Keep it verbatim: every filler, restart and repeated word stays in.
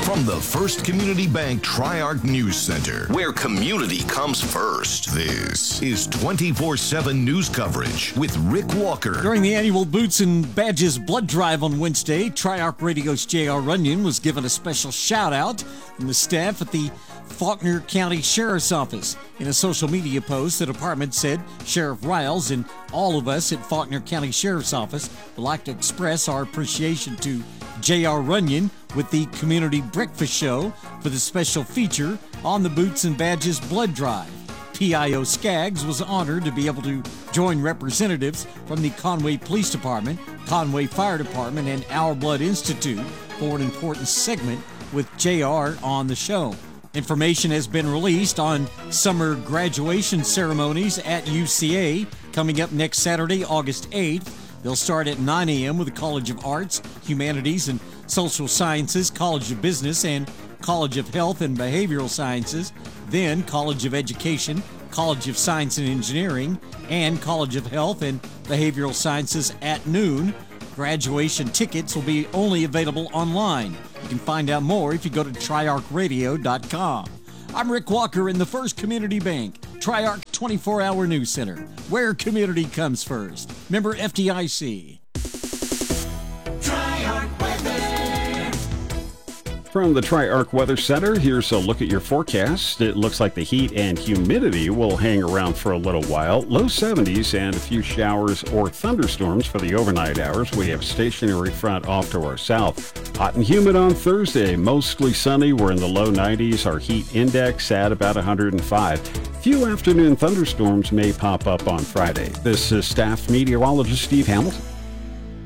From the First Community Bank Tri-Arc News Center, where community comes first, this is twenty-four seven news coverage with Rick Walker. During the annual Boots and Badges blood drive on Wednesday, Tri-Arc Radio's J R. Runyon was given a special shout-out from the staff at the Faulkner County Sheriff's Office. In a social media post, the department said Sheriff Riles and all of us at Faulkner County Sheriff's Office would like to express our appreciation to J R. Runyon with the Community Breakfast Show for the special feature on the Boots and Badges blood drive. P I O Skaggs was honored to be able to join representatives from the Conway Police Department, Conway Fire Department, and Our Blood Institute for an important segment with J R on the show. Information has been released on summer graduation ceremonies at U C A coming up next Saturday, August eighth. They'll start at nine a.m. with the College of Arts, Humanities, and Social Sciences, College of Business, and College of Health and Behavioral Sciences, then College of Education, College of Science and Engineering, and College of Health and Behavioral Sciences at noon. Graduation tickets will be only available online. You can find out more if you go to tri arc radio dot com. I'm Rick Walker in the First Community Bank Tri-Arc twenty-four hour News Center, where community comes first. Member F D I C. Tri-Arc Weather. From the Tri-Arc Weather Center, here's a look at your forecast. It looks like the heat and humidity will hang around for a little while. Low seventies and a few showers or thunderstorms for the overnight hours. We have a stationary front off to our south. Hot and humid on Thursday, mostly sunny. We're in the low nineties. Our heat index at about one hundred five. Few afternoon thunderstorms may pop up on Friday. This is staff meteorologist Steve Hamilton.